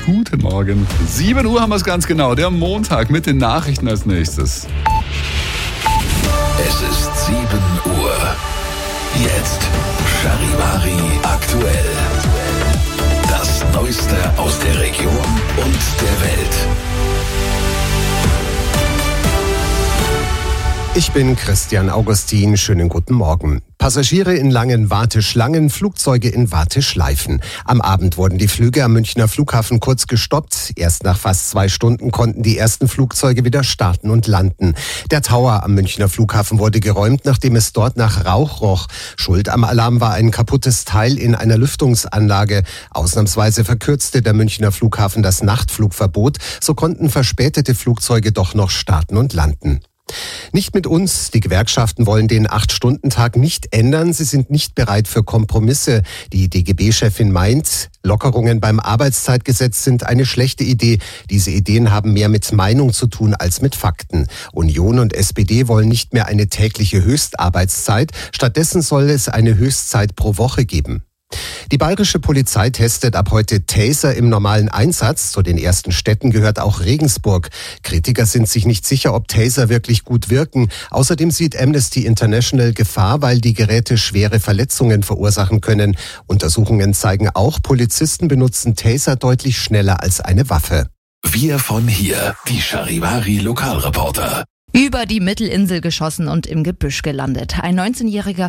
Guten Morgen. 7 Uhr haben wir es ganz genau. Der Montag mit den Nachrichten als nächstes. Es ist 7 Uhr. Jetzt Charivari aktuell. Das Neueste aus der Region und der Welt. Ich bin Christian Augustin, schönen guten Morgen. Passagiere in langen Warteschlangen, Flugzeuge in Warteschleifen. Am Abend wurden die Flüge am Münchner Flughafen kurz gestoppt. Erst nach fast 2 Stunden konnten die ersten Flugzeuge wieder starten und landen. Der Tower am Münchner Flughafen wurde geräumt, nachdem es dort nach Rauch roch. Schuld am Alarm war ein kaputtes Teil in einer Lüftungsanlage. Ausnahmsweise verkürzte der Münchner Flughafen das Nachtflugverbot. So konnten verspätete Flugzeuge doch noch starten und landen. Nicht mit uns. Die Gewerkschaften wollen den 8-Stunden-Tag nicht ändern. Sie sind nicht bereit für Kompromisse. Die DGB-Chefin meint, Lockerungen beim Arbeitszeitgesetz sind eine schlechte Idee. Diese Ideen haben mehr mit Meinung zu tun als mit Fakten. Union und SPD wollen nicht mehr eine tägliche Höchstarbeitszeit. Stattdessen soll es eine Höchstzeit pro Woche geben. Die bayerische Polizei testet ab heute Taser im normalen Einsatz. Zu den ersten Städten gehört auch Regensburg. Kritiker sind sich nicht sicher, ob Taser wirklich gut wirken. Außerdem sieht Amnesty International Gefahr, weil die Geräte schwere Verletzungen verursachen können. Untersuchungen zeigen auch, Polizisten benutzen Taser deutlich schneller als eine Waffe. Wir von hier, die Charivari Lokalreporter. Über die Mittelinsel geschossen und im Gebüsch gelandet. Ein 19-jähriger